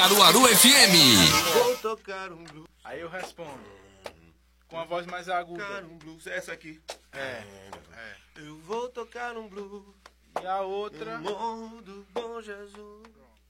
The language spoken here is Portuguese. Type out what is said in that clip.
Caruaru FM. Vou tocar um blues. Aí eu respondo com a voz mais aguda. Tocar um blues. Essa aqui. É. Eu vou tocar um blues. E a outra. Amor do bom Jesus.